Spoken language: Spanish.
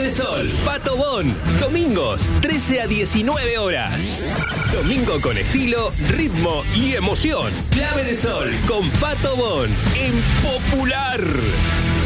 de Sol, Pato Bon. Domingos, 13 a 19 horas. Domingo con estilo, ritmo y emoción. Clave de Sol con Pato Bon en Popular.